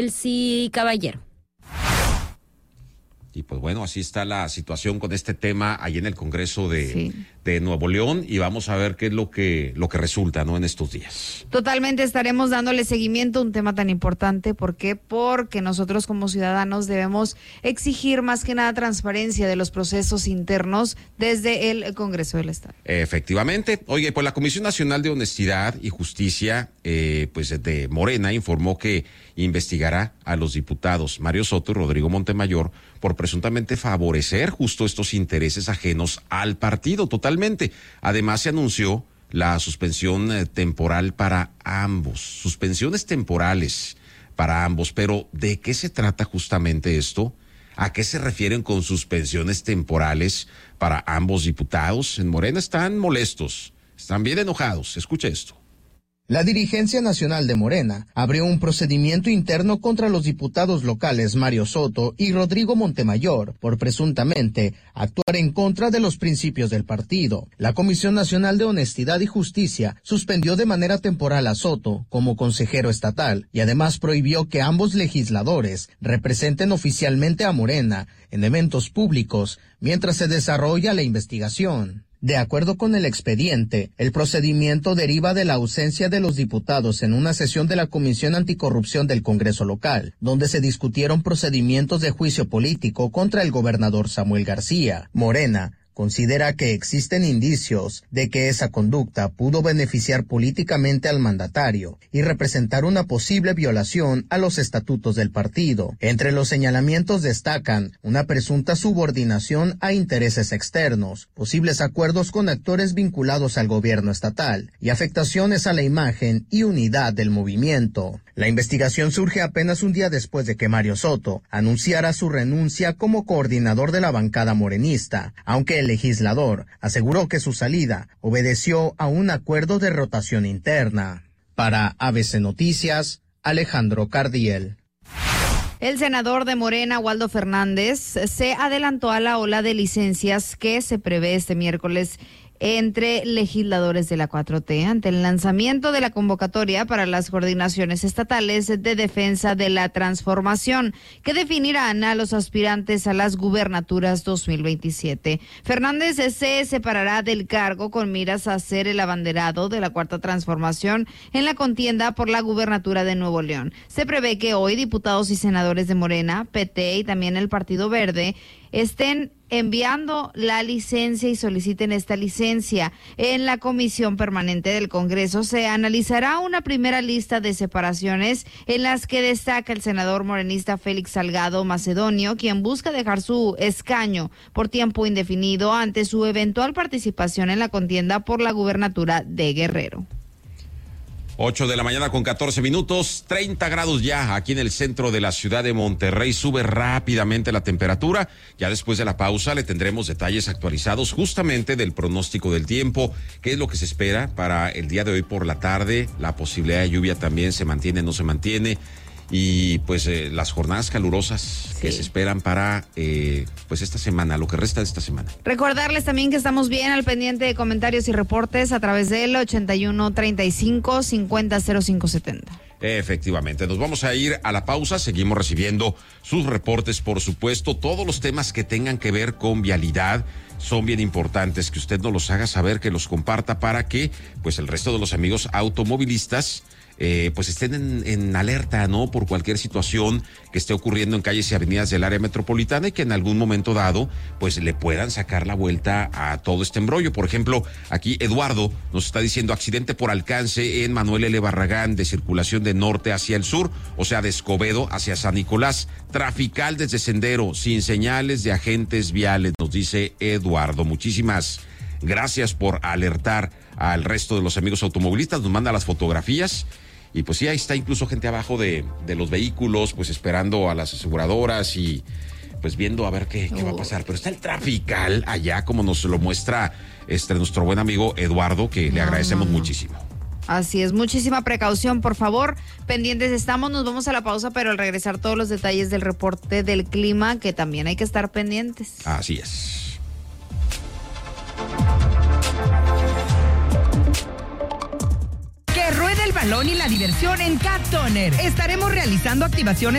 Sí, caballero. Y pues bueno, así está la situación con este tema ahí en el Congreso de Nuevo León, y vamos a ver qué es lo que resulta, ¿no?, en estos días. Totalmente estaremos dándole seguimiento a un tema tan importante. ¿Por qué? Porque nosotros como ciudadanos debemos exigir más que nada transparencia de los procesos internos desde el Congreso del Estado. Efectivamente. Oye, pues la Comisión Nacional de Honestidad y Justicia, pues de Morena, informó que investigará a los diputados Mario Soto y Rodrigo Montemayor por presuntamente favorecer justo estos intereses ajenos al partido totalmente. Además, se anunció la suspensión temporal para ambos, suspensiones temporales para ambos. Pero, ¿de qué se trata justamente esto? ¿A qué se refieren con suspensiones temporales para ambos diputados? En Morena están molestos, están bien enojados. Escuche esto. La dirigencia nacional de Morena abrió un procedimiento interno contra los diputados locales Mario Soto y Rodrigo Montemayor por presuntamente actuar en contra de los principios del partido. La Comisión Nacional de Honestidad y Justicia suspendió de manera temporal a Soto como consejero estatal y además prohibió que ambos legisladores representen oficialmente a Morena en eventos públicos mientras se desarrolla la investigación. De acuerdo con el expediente, el procedimiento deriva de la ausencia de los diputados en una sesión de la Comisión Anticorrupción del Congreso local, donde se discutieron procedimientos de juicio político contra el gobernador Samuel García. Morena considera que existen indicios de que esa conducta pudo beneficiar políticamente al mandatario y representar una posible violación a los estatutos del partido. Entre los señalamientos destacan una presunta subordinación a intereses externos, posibles acuerdos con actores vinculados al gobierno estatal y afectaciones a la imagen y unidad del movimiento. La investigación surge apenas un día después de que Mario Soto anunciara su renuncia como coordinador de la bancada morenista, aunque el legislador aseguró que su salida obedeció a un acuerdo de rotación interna. Para ABC Noticias, Alejandro Cardiel. El senador de Morena, Waldo Fernández, se adelantó a la ola de licencias que se prevé este miércoles entre legisladores de la 4T ante el lanzamiento de la convocatoria para las coordinaciones estatales de defensa de la transformación que definirán a los aspirantes a las gubernaturas 2027. Fernández se separará del cargo con miras a ser el abanderado de la Cuarta Transformación en la contienda por la gubernatura de Nuevo León. Se prevé que hoy diputados y senadores de Morena, PT y también el Partido Verde estén enviando la licencia y soliciten esta licencia. En la Comisión Permanente del Congreso se analizará una primera lista de separaciones en las que destaca el senador morenista Félix Salgado Macedonio, quien busca dejar su escaño por tiempo indefinido ante su eventual participación en la contienda por la gubernatura de Guerrero. 8:14 a.m, 30 grados ya aquí en el centro de la ciudad de Monterrey. Sube rápidamente la temperatura. Ya después de la pausa le tendremos detalles actualizados justamente del pronóstico del tiempo, qué es lo que se espera para el día de hoy por la tarde. La posibilidad de lluvia también se mantiene, no se mantiene. Y pues las jornadas calurosas que se esperan para pues esta semana, lo que resta de esta semana. Recordarles también que estamos bien al pendiente de comentarios y reportes a través del 8135-500570. Efectivamente, nos vamos a ir a la pausa, seguimos recibiendo sus reportes, por supuesto. Todos los temas que tengan que ver con vialidad son bien importantes, que usted nos los haga saber, que los comparta para que pues el resto de los amigos automovilistas pues estén en alerta, ¿no?, por cualquier situación que esté ocurriendo en calles y avenidas del área metropolitana y que en algún momento dado pues le puedan sacar la vuelta a todo este embrollo. Por ejemplo, aquí Eduardo nos está diciendo: accidente por alcance en Manuel L. Barragán, de circulación de norte hacia el sur, o sea de Escobedo hacia San Nicolás, trafical desde Sendero, sin señales de agentes viales, nos dice Eduardo. Muchísimas gracias por alertar al resto de los amigos automovilistas, nos manda las fotografías. Y pues sí, ahí está incluso gente abajo de los vehículos, pues esperando a las aseguradoras y pues viendo a ver qué va a pasar. Pero está el trafical allá, como nos lo muestra nuestro buen amigo Eduardo, que le agradecemos muchísimo. Así es, muchísima precaución, por favor. Pendientes estamos, nos vamos a la pausa, pero al regresar todos los detalles del reporte del clima, que también hay que estar pendientes. Así es. balón y la diversión en Cat Toner. Estaremos realizando activaciones